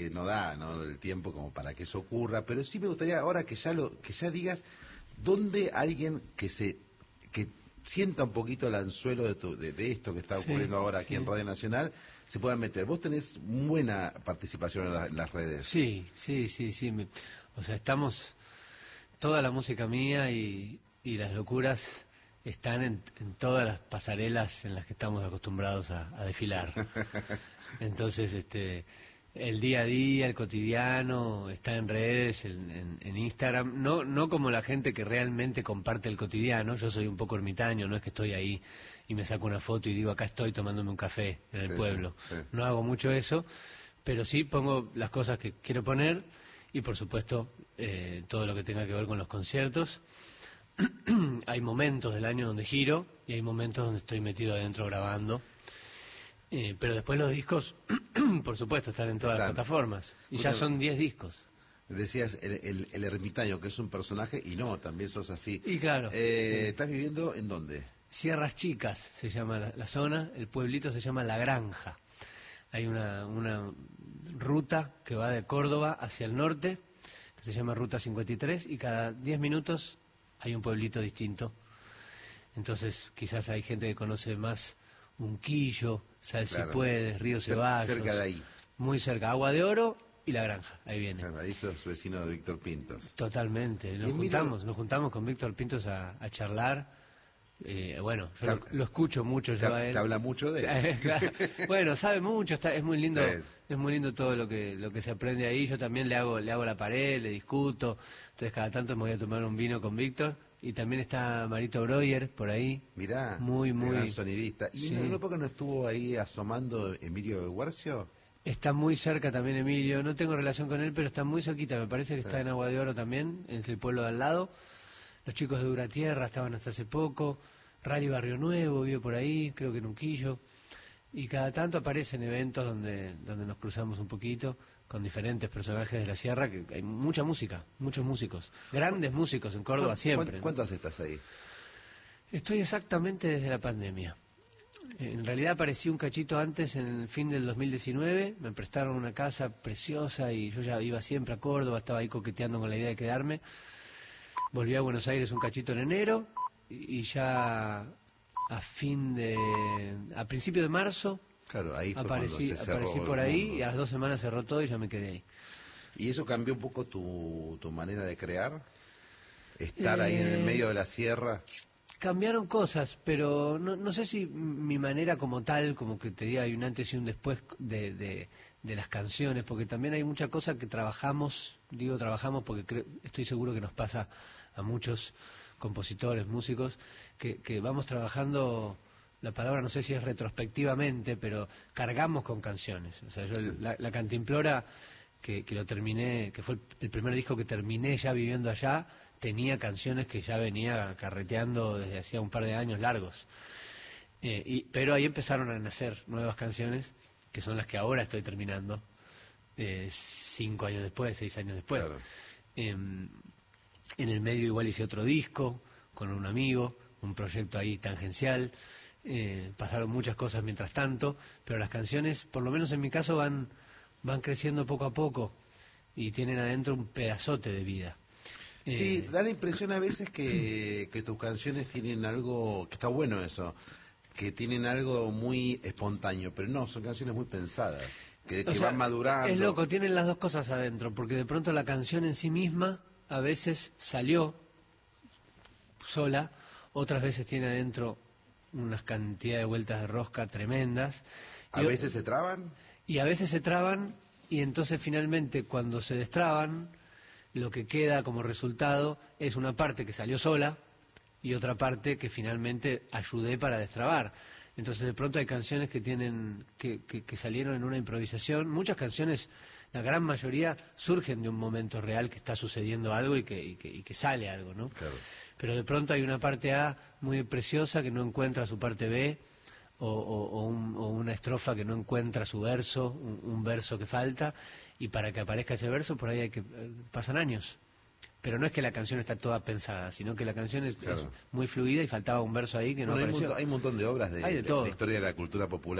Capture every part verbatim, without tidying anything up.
que no da, ¿no?, el tiempo como para que eso ocurra, pero sí me gustaría ahora que ya lo que ya digas dónde alguien que se que sienta un poquito el anzuelo de, tu, de, de esto que está ocurriendo sí, ahora aquí sí. en Radio Nacional, se pueda meter. Vos tenés buena participación en, la, en las redes. Sí, sí, sí, sí. Me, o sea, estamos, toda la música mía y, y las locuras están en, en todas las pasarelas en las que estamos acostumbrados a, a desfilar. Entonces, este... el día a día, el cotidiano, está en redes, en, en, en Instagram, no no como la gente que realmente comparte el cotidiano. Yo soy un poco ermitaño, no es que estoy ahí y me saco una foto y digo acá estoy tomándome un café en el sí, pueblo, sí, sí. No hago mucho eso, pero sí pongo las cosas que quiero poner y por supuesto eh, todo lo que tenga que ver con los conciertos. Hay momentos del año donde giro y hay momentos donde estoy metido adentro grabando. Eh, pero después los discos, por supuesto, están en todas están. las plataformas. Y Usted, ya son diez discos. Decías el, el, el ermitaño, que es un personaje, y no, también sos así. Y claro. Eh, sí. ¿Estás viviendo en dónde? Sierras Chicas se llama la, la zona, el pueblito se llama La Granja. Hay una, una ruta que va de Córdoba hacia el norte, que se llama Ruta cincuenta y tres, y cada diez minutos hay un pueblito distinto. Entonces, quizás hay gente que conoce más Unquillo, Sal claro. Si Puedes, Río Cer Ceballos. Cerca de ahí. Muy cerca, Agua de Oro y La Granja, ahí viene. Claro, ahí sos vecino de Víctor Pintos. Totalmente, nos juntamos, nos juntamos con Víctor Pintos a, a charlar. Eh, bueno, yo lo, lo escucho mucho yo te, a él. Te habla mucho de él. Claro. Bueno, sabe mucho, está, es muy lindo, sí. es muy lindo todo lo que lo que se aprende ahí. Yo también le hago le hago la pared, le discuto. Entonces cada tanto me voy a tomar un vino con Víctor. Y también está Marito Breuer por ahí. Mirá, muy, muy gran sonidista. ¿Y sí. no, no porque no estuvo ahí asomando Emilio de Guercio? Está muy cerca también Emilio. No tengo relación con él, pero está muy cerquita. Me parece que sí. está en Agua de Oro también, en el pueblo de al lado. Los chicos de Duratierra estaban hasta hace poco. Rally Barrio Nuevo vive por ahí, creo que en Unquillo. Y cada tanto aparecen eventos donde donde nos cruzamos un poquito con diferentes personajes de la sierra, que hay mucha música, muchos músicos, grandes músicos en Córdoba siempre. ¿Cuánto hace estás ahí? Estoy exactamente desde la pandemia. En realidad aparecí un cachito antes, en el fin del dos mil diecinueve, me prestaron una casa preciosa y yo ya iba siempre a Córdoba, estaba ahí coqueteando con la idea de quedarme. Volví a Buenos Aires un cachito en enero y ya a fin de... a principio de marzo claro, ahí fue aparecí, se aparecí por ahí y a las dos semanas cerró todo y ya me quedé ahí. ¿Y eso cambió un poco tu, tu manera de crear? ¿Estar eh, ahí en el medio de la sierra? Cambiaron cosas, pero no, no sé si mi manera como tal, como que te diga hay un antes y un después de, de, de las canciones, porque también hay mucha cosa que trabajamos, digo trabajamos porque creo, estoy seguro que nos pasa a muchos compositores, músicos, que, que vamos trabajando, la palabra no sé si es retrospectivamente, pero cargamos con canciones. O sea, yo la, la Cantimplora, que, que lo terminé, que fue el, el primer disco que terminé ya viviendo allá, tenía canciones que ya venía carreteando desde hacía un par de años largos. Eh, y, pero ahí empezaron a nacer nuevas canciones, que son las que ahora estoy terminando, eh, cinco años después, seis años después. Claro. Eh, En el medio igual hice otro disco con un amigo, un proyecto ahí tangencial. Eh, pasaron muchas cosas mientras tanto, pero las canciones, por lo menos en mi caso, van van creciendo poco a poco y tienen adentro un pedazote de vida. Sí, eh, da la impresión a veces que, que tus canciones tienen algo, que está bueno eso, que tienen algo muy espontáneo, pero no, son canciones muy pensadas, que, que o sea, van madurando. Es loco, tienen las dos cosas adentro, porque de pronto la canción en sí misma a veces salió sola, otras veces tiene adentro unas cantidades de vueltas de rosca tremendas. ¿A veces se traban? Y a veces se traban, y entonces finalmente cuando se destraban, lo que queda como resultado es una parte que salió sola y otra parte que finalmente ayudé para destrabar. Entonces de pronto hay canciones que tienen que, que, que salieron en una improvisación. Muchas canciones, la gran mayoría, surgen de un momento real que está sucediendo algo y que, y que, y que sale algo, ¿no? Claro. Pero de pronto hay una parte A muy preciosa que no encuentra su parte B, o, o, o, un, o una estrofa que no encuentra su verso, un, un verso que falta, y para que aparezca ese verso por ahí hay que eh, pasan años. Pero no es que la canción está toda pensada, sino que la canción es, claro. es muy fluida y faltaba un verso ahí que no bueno, apareció. Hay un, montón, hay un montón de obras de, de, de, de historia de la cultura popular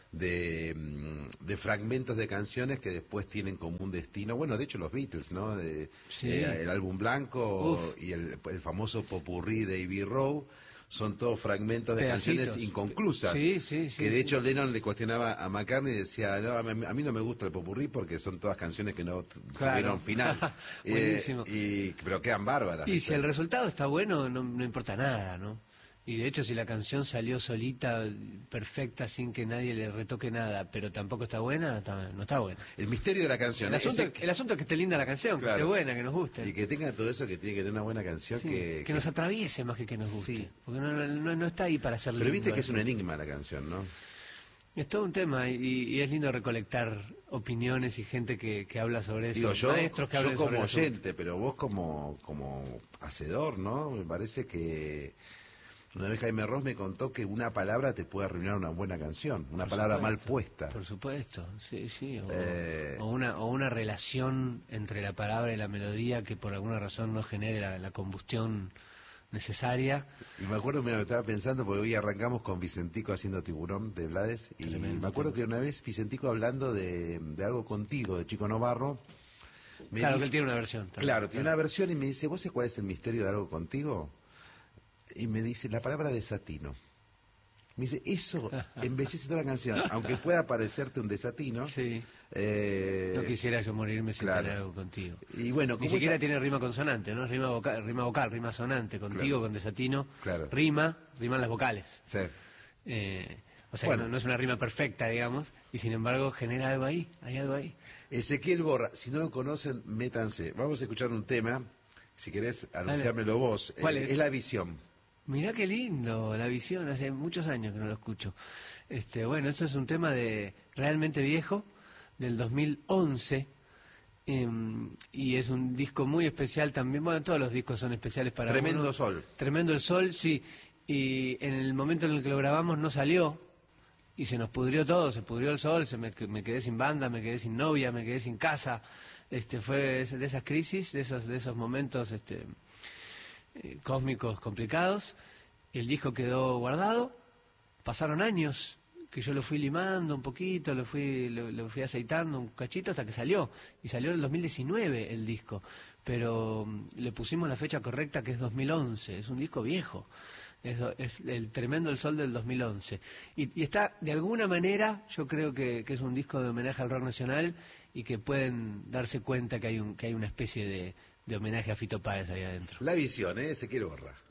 de, de fragmentos de canciones que después tienen como un destino. Bueno, de hecho los Beatles, ¿no? De, Sí. eh, el álbum blanco Uf. y el, el famoso popurrí de Abbey Road son todos fragmentos de Pedacitos. canciones inconclusas. Sí, sí, sí, que de sí. hecho Lennon le cuestionaba a McCartney y decía, no, a mí, a mí no me gusta el popurrí porque son todas canciones que no t- Claro. tuvieron final. Eh, Buenísimo. y, pero quedan bárbaras. Y si el ¿viste? resultado está bueno, no, no importa nada, ¿no? Y de hecho, si la canción salió solita, perfecta, sin que nadie le retoque nada, pero tampoco está buena, está- no está buena. El misterio de la canción. El asunto, ese- el asunto es que esté linda la canción, Claro. que esté buena, que nos guste. y que tenga todo eso que tiene que tener una buena canción. Sí, que, que nos atraviese más que que nos guste. Sí. Porque no, no, no está ahí para ser lindo. Pero viste que es eso. un enigma la canción, ¿no? Es todo un tema y, y es lindo recolectar opiniones y gente que, que habla sobre eso. Digo, yo, Maestros que yo hablen sobre como el asunto. oyente, pero vos como, como hacedor, ¿no? Me parece que una vez Jaime Ross me contó que una palabra te puede arruinar una buena canción, una Por palabra supuesto, mal puesta. Por supuesto, sí, sí. O, Eh. o una, o una relación entre la palabra y la melodía que por alguna razón no genere la, la combustión necesaria. Y me acuerdo, mira, estaba pensando, porque hoy arrancamos con Vicentico haciendo Tiburón de Blades, y Tremendo me acuerdo que una vez Vicentico hablando de, de algo contigo, de Chico Novarro, me Claro dijo- que él tiene una versión. también. Claro, tiene una versión y me dice, ¿vos sabés cuál es el misterio de algo contigo? Y me dice, la palabra desatino. Me dice, eso embellece toda la canción, aunque pueda parecerte un desatino. Sí. eh, No quisiera yo morirme sin claro. tener algo contigo. Y bueno, Ni como siquiera esa- tiene rima consonante, ¿no? Rima vocal, rima vocal, rima sonante. Contigo, Claro. con desatino, Claro. rima, riman las vocales. Sí. Eh, o sea, Bueno. que no, no es una rima perfecta, digamos, y sin embargo genera algo ahí, hay algo ahí. Ezequiel Borra, si no lo conocen, métanse. Vamos a escuchar un tema, si querés anunciármelo vos. ¿Cuál Eh, es? Es La Visión. Mirá qué lindo, La Visión, hace muchos años que no lo escucho. Este, bueno, esto es un tema de realmente viejo, del dos mil once, em, y es un disco muy especial también. Bueno, todos los discos son especiales para Tremendo uno. Sol. Tremendo el Sol, sí. Y en el momento en el que lo grabamos no salió, y se nos pudrió todo, se pudrió el sol, se me, me quedé sin banda, me quedé sin novia, me quedé sin casa. Este, fue de esas crisis, de esos, de esos momentos este, eh, cósmicos complicados. El disco quedó guardado, pasaron años que yo lo fui limando un poquito, lo fui, lo, lo fui aceitando un cachito hasta que salió. Y salió en el dos mil diecinueve el disco, pero mm, le pusimos la fecha correcta que es dos mil once, es un disco viejo. Es, es el Tremendo el Sol del dos mil once. Y, y está, de alguna manera, yo creo que, que es un disco de homenaje al rock nacional y que pueden darse cuenta que hay, un, que hay una especie de, de homenaje a Fito Páez ahí adentro. La Visión, ¿eh? Ezequiel Borra.